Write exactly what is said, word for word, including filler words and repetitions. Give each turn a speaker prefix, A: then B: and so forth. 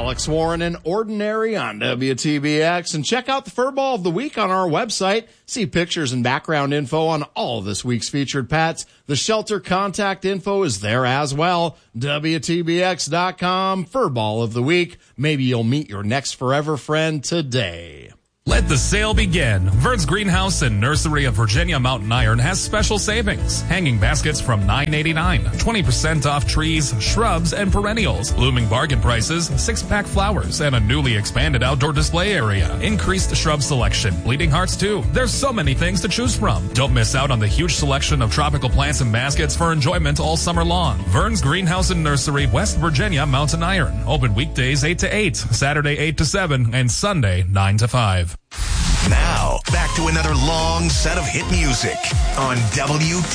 A: Alex Warren and Ordinary on W T B X. And check out the Furball of the Week on our website. See pictures and background info on all this week's featured pets. The shelter contact info is there as well. W T B X dot com, Furball of the Week. Maybe you'll meet your next forever friend today.
B: Let the sale begin. Vern's Greenhouse and Nursery of Virginia Mountain Iron has special savings. Hanging baskets from nine ninety-nine. twenty percent off trees, shrubs, and perennials. Looming bargain prices, six-pack flowers, and a newly expanded outdoor display area. Increased shrub selection. Bleeding hearts, too. There's so many things to choose from. Don't miss out on the huge selection of tropical plants and baskets for enjoyment all summer long. Vern's Greenhouse and Nursery, West Virginia Mountain Iron. Open weekdays eight to eight, Saturday eight to seven, and Sunday nine to five.
C: Now, back to another long set of hit music on W